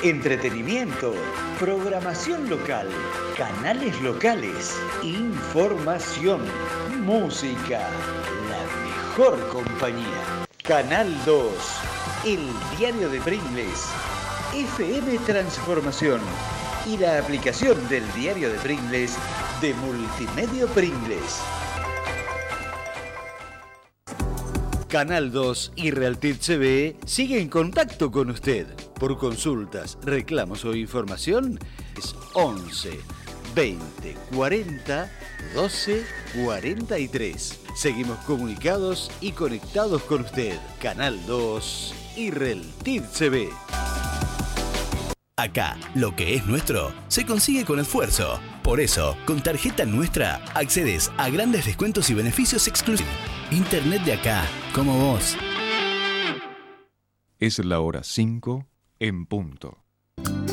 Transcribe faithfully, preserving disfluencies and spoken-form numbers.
entretenimiento, programación local, canales locales, información, música, la mejor compañía. Canal dos, el diario de Pringles, F M Transformación y la aplicación del diario de Pringles de Multimedia Pringles. Canal dos y Realtit C V sigue en contacto con usted. Por consultas, reclamos o información es once, veinte, cuarenta, doce, cuarenta y tres. Seguimos comunicados y conectados con usted. Canal dos y Realtit C V. Acá, lo que es nuestro se consigue con esfuerzo. Por eso, con Tarjeta Nuestra, accedes a grandes descuentos y beneficios exclusivos. Internet de acá, como vos. Es la hora cinco en punto.